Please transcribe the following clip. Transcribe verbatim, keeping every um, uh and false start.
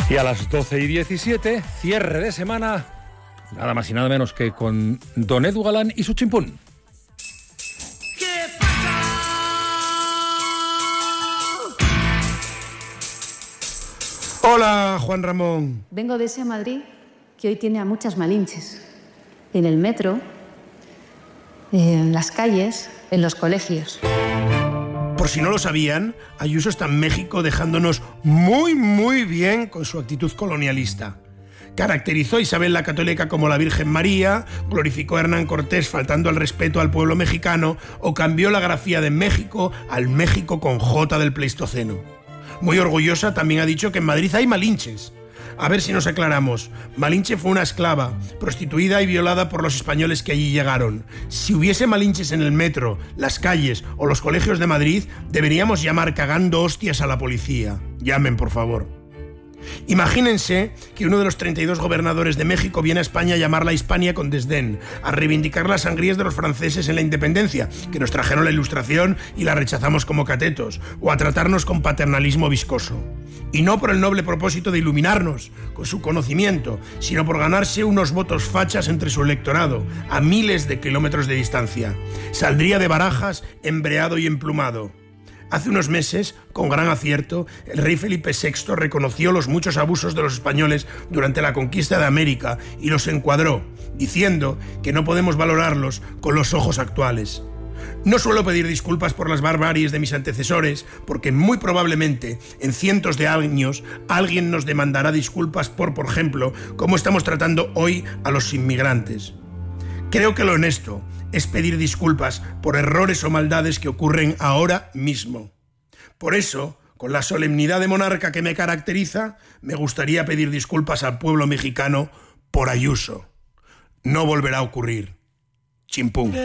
Y a las doce y diecisiete, cierre de semana, nada más y nada menos que con Don Edu Galán y su chimpún. ¿Qué pasa? Hola, Juan Ramón. Vengo de ese Madrid que hoy tiene a muchas malinches. En el metro, en las calles, en los colegios. Por si no lo sabían, Ayuso está en México dejándonos muy, muy bien con su actitud colonialista. Caracterizó a Isabel la Católica como la Virgen María, glorificó a Hernán Cortés faltando al respeto al pueblo mexicano o cambió la grafía de México al México con J del Pleistoceno. Muy orgullosa también ha dicho que en Madrid hay malinches. A ver si nos aclaramos. Malinche fue una esclava, prostituida y violada por los españoles que allí llegaron. Si hubiese malinches en el metro, las calles o los colegios de Madrid, deberíamos llamar cagando hostias a la policía. Llamen, por favor. Imagínense que uno de los treinta y dos gobernadores de México viene a España a llamar la Hispania con desdén, a reivindicar las sangrías de los franceses en la independencia, que nos trajeron la Ilustración y la rechazamos como catetos, o a tratarnos con paternalismo viscoso. Y no por el noble propósito de iluminarnos con su conocimiento, sino por ganarse unos votos fachas entre su electorado, a miles de kilómetros de distancia. Saldría de Barajas embreado y emplumado. Hace unos meses, con gran acierto, el rey Felipe sexto reconoció los muchos abusos de los españoles durante la conquista de América y los encuadró, diciendo que no podemos valorarlos con los ojos actuales. No suelo pedir disculpas por las barbaries de mis antecesores, porque muy probablemente, en cientos de años, alguien nos demandará disculpas por, por ejemplo, cómo estamos tratando hoy a los inmigrantes. Creo que lo honesto es pedir disculpas por errores o maldades que ocurren ahora mismo. Por eso, con la solemnidad de monarca que me caracteriza, me gustaría pedir disculpas al pueblo mexicano por Ayuso. No volverá a ocurrir. Chimpún.